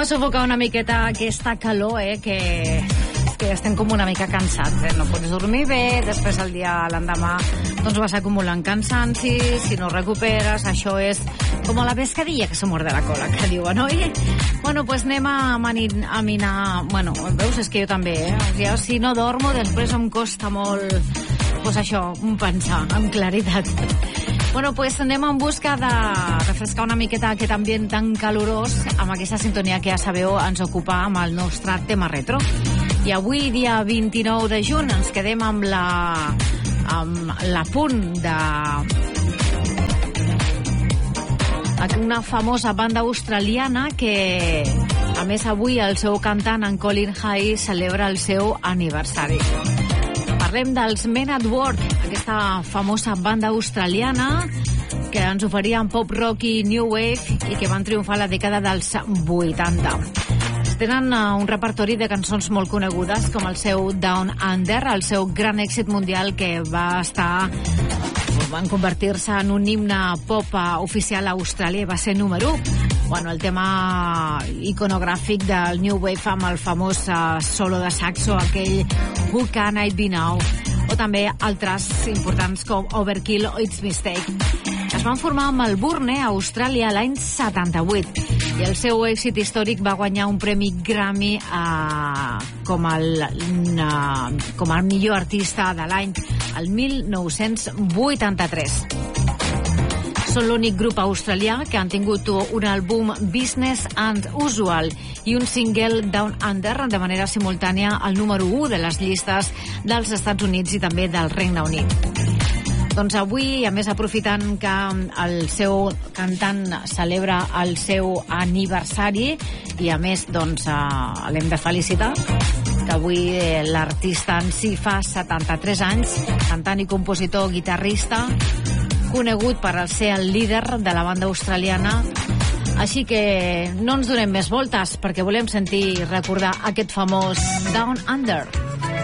sufocar una miqueta aquesta calor, que estem com una mica cansats, No pots dormir bé, després el dia l'endemà doncs vas acumulant cansanci, si no recuperes, això és com la pescadilla que se muerde la cola, que diuen, oi? Bueno, pues anem a minar... Bueno, veus, és que jo també, Ja, si no dormo, després em costa molt, pues això, pensar amb claritat. Bueno, pues anem en busca de refrescar una miqueta aquest ambient tan calorós amb aquesta sintonia que ja sabeu ens ocupa amb el nostre tema retro. I avui, dia 29 de juny, ens quedem amb l'apunt de una famosa banda australiana que, a més, avui el seu cantant, en Colin Hay, celebra el seu aniversari. Parlem dels Men at Work, aquesta famosa banda australiana que ens oferien pop rock i new wave i que van triomfar a la dècada dels 80. Tenen un repertori de cançons molt conegudes com el seu Down Under, el seu gran èxit mundial que van convertir-se en un himne pop oficial a Austràlia i va ser número 1. Bueno, el tema iconogràfic del New Wave amb el famós solo de saxo, aquell Who Can I Be Now, o també altres importants com Overkill o It's Mistake. Es van formar a Melbourne, Austràlia, l'any 78, i el seu èxit històric va guanyar un premi Grammy com el millor artista de l'any, el 1983. Són l'únic grup australià que han tingut un àlbum Business and Usual i un single Down Under de manera simultània al número 1 de les llistes dels Estats Units i també del Regne Unit. Doncs avui, a més, aprofitant que el seu cantant celebra el seu aniversari i, a més, doncs, l'hem de felicitar, que avui l'artista en si fa 73 anys, cantant i compositor, guitarrista, conegut per ser el líder de la banda australiana. Així que no ens donem més voltes perquè volem sentir i recordar aquest famós Down Under.